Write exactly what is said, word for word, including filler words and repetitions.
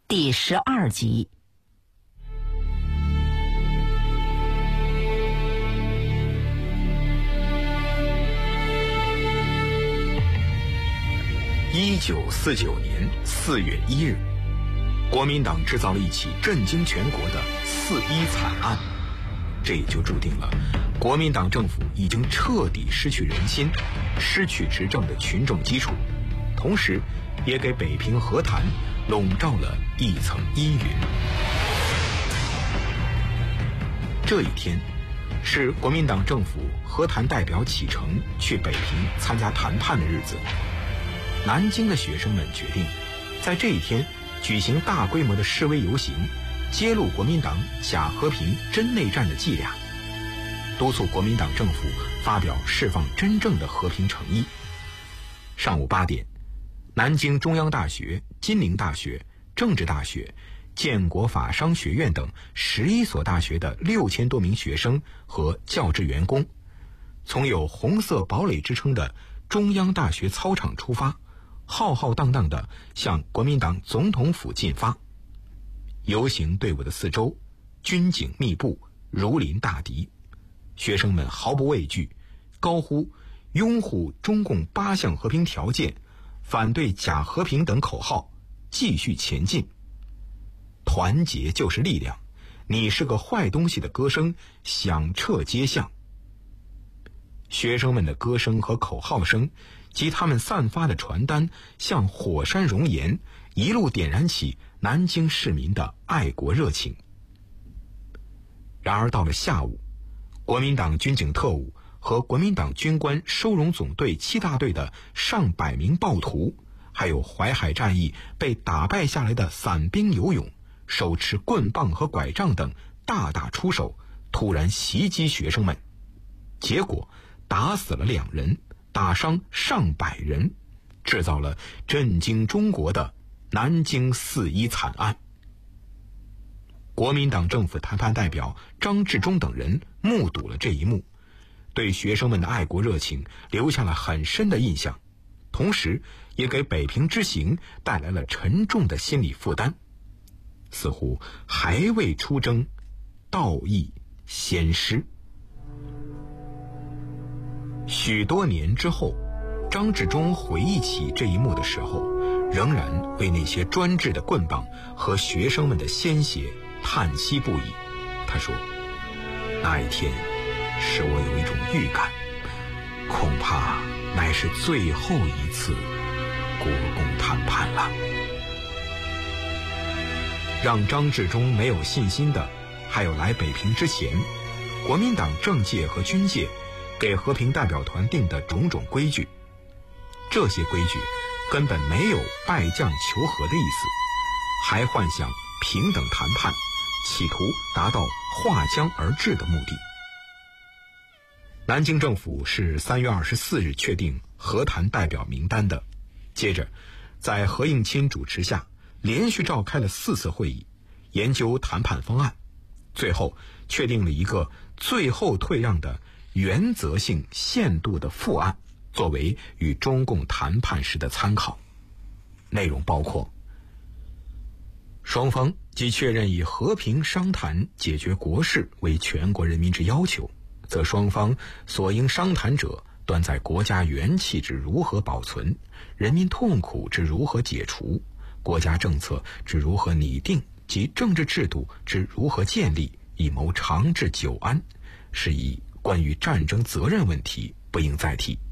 第十二集。 一九四九年四月一日，国民党制造了一起震惊全国的四一惨案，这也就注定了国民党政府已经彻底失去人心，失去执政的群众基础，同时也给北平和谈笼罩了一层阴云。这一天是国民党政府和谈代表启程去北平参加谈判的日子。南京的学生们决定在这一天举行大规模的示威游行，揭露国民党假和平真内战的伎俩，督促国民党政府发表释放真正的和平诚意。上午八点，南京中央大学、金陵大学、政治大学、建国法商学院等十一所大学的六千多名学生和教职员工，从有红色堡垒之称的中央大学操场出发，浩浩荡荡地向国民党总统府进发。游行队伍的四周军警密布，如临大敌，学生们毫不畏惧，高呼拥护中共八项和平条件，反对假和平等口号，继续前进。团结就是力量，你是个坏东西的歌声响彻街巷。学生们的歌声和口号声及他们散发的传单像火山熔岩，一路点燃起南京市民的爱国热情。然而到了下午，国民党军警特务和国民党军官收容总队七大队的上百名暴徒，还有淮海战役被打败下来的散兵游勇，手持棍棒和拐杖等大打出手，突然袭击学生们，结果打死了两人，打伤上百人，制造了震惊中国的南京四一惨案。国民党政府谈判代表张治中等人目睹了这一幕，对学生们的爱国热情留下了很深的印象，同时也给北平之行带来了沉重的心理负担。似乎还未出征，道义先失。许多年之后，张治中回忆起这一幕的时候，仍然为那些专制的棍棒和学生们的鲜血叹息不已。他说，那一天使我有一种预感，恐怕乃是最后一次国共谈判了。让张治中没有信心的，还有来北平之前国民党政界和军界给和平代表团定的种种规矩。这些规矩根本没有拜将求和的意思，还幻想平等谈判，企图达到划江而治的目的。南京政府是三月二十四日确定和谈代表名单的，接着在何应钦主持下连续召开了四次会议，研究谈判方案，最后确定了一个最后退让的原则性限度的复案，作为与中共谈判时的参考。内容包括：双方即确认以和平商谈解决国事为全国人民之要求，则双方所应商谈者端在国家元气之如何保存，人民痛苦之如何解除，国家政策之如何拟定及政治制度之如何建立，以谋长治久安，是以关于战争责任问题不应再提。